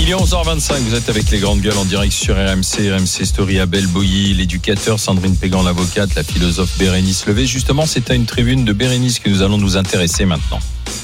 Il est 11h25, vous êtes avec les grandes gueules en direct sur RMC Story. Abel Bouilly, l'éducateur, Sandrine Pégan, l'avocate, la philosophe Bérénice Levé. Justement, c'est à une tribune de Bérénice que nous allons nous intéresser maintenant.